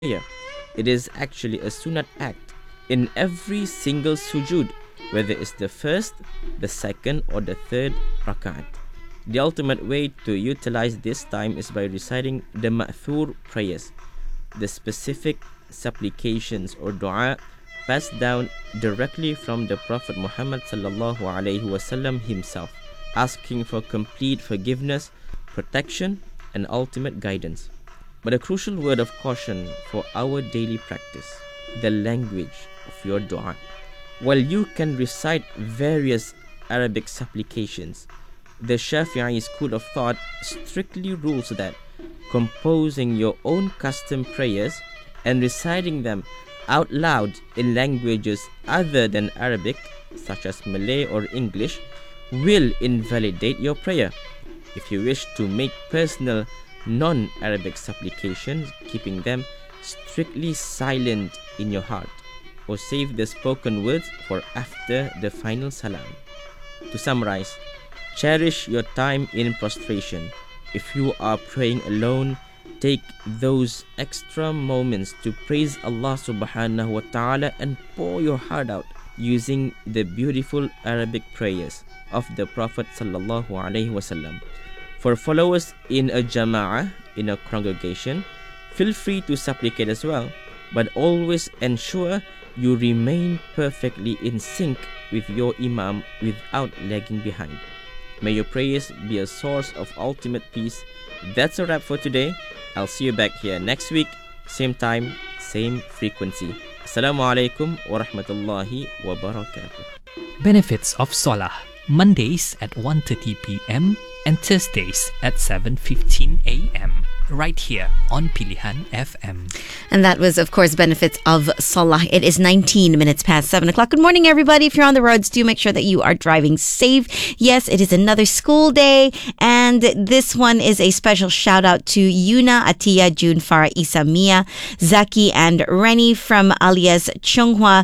prayer. It is actually a sunat act in every single sujud, whether it's the first, the second, or the third rak'at. The ultimate way to utilize this time is by reciting the ma'thur prayers, the specific supplications or dua passed down directly from the Prophet Muhammad sallallahu alaihi wasallam himself, asking for complete forgiveness, protection, and ultimate guidance. But a crucial word of caution for our daily practice: the language of your dua. While you can recite various Arabic supplications, the Shafi'i school of thought strictly rules that composing your own custom prayers and reciting them out loud in languages other than Arabic, such as Malay or English, will invalidate your prayer. If you wish to make personal non-Arabic supplications, keeping them strictly silent in your heart, or save the spoken words for after the final salam. To summarize, cherish your time in prostration. If you are praying alone, take those extra moments to praise Allah subhanahu wa ta'ala and pour your heart out using the beautiful Arabic prayers of the Prophet sallallahu alaihi wasallam. For followers in a jama'ah, in a congregation, feel free to supplicate as well, but always ensure you remain perfectly in sync with your imam without lagging behind. May your prayers be a source of ultimate peace. That's a wrap for today. I'll see you back here next week, same time, same frequency. Assalamu alaikum wa rahmatullahi wa barakatuh. Benefits of Salah, Mondays at 1:30 p.m. and Thursdays at 7:15 a.m. right here on Pilihan FM. And that was, of course, benefits of Salah. It is 19 minutes past 7 o'clock. Good morning, everybody. If you're on the roads, do make sure that you are driving safe. Yes, it is another school day. And this one is a special shout out to Yuna, Atiya, June, Farah, Isa, Mia, Zaki, and Rennie from alias Chonghua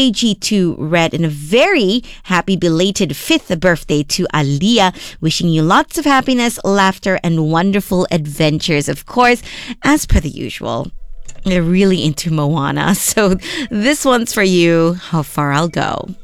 KG2 Red. And a very happy belated 5th birthday to Aliyah. Wishing you lots of happiness, laughter, and wonderful adventures. Of course, as per the usual, they're really into Moana. So this one's for you, How Far I'll Go.